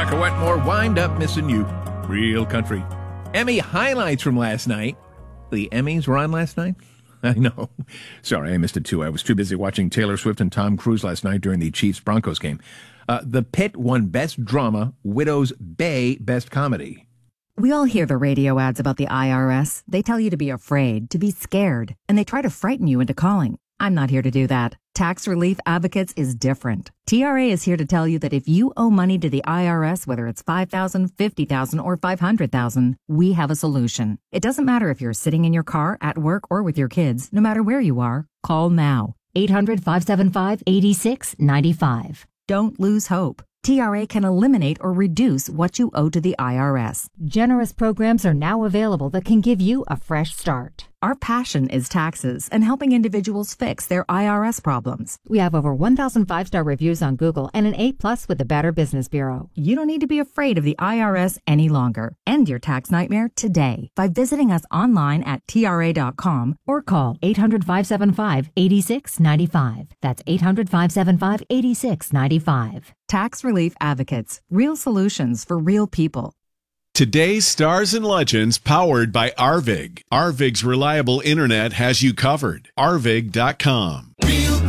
Tucker Wetmore, wind up missing you. Real country. Emmy highlights from last night. The Emmys were on last night? I know. Sorry, I missed it too. I was too busy watching Taylor Swift and Tom Cruise last night during the Chiefs-Broncos game. The Pit won Best Drama, Widow's Bay Best Comedy. We all hear the radio ads about the IRS. They tell you to be afraid, to be scared, and they try to frighten you into calling. I'm not here to do that. Tax Relief Advocates is different. TRA is here to tell you that if you owe money to the IRS, whether it's $5,000, $50,000, or $500,000, we have a solution. It doesn't matter if you're sitting in your car, at work, or with your kids. No matter where you are, call now. 800-575-8695. Don't lose hope. TRA can eliminate or reduce what you owe to the IRS. Generous programs are now available that can give you a fresh start. Our passion is taxes and helping individuals fix their IRS problems. We have over 1,000 5-star reviews on Google and an A+ with the Better Business Bureau. You don't need to be afraid of the IRS any longer. End your tax nightmare today by visiting us online at TRA.com or call 800-575-8695. That's 800-575-8695. Tax Relief Advocates. Real solutions for real people. Today's Stars and Legends powered by Arvig. Arvig's reliable internet has you covered. Arvig.com. Real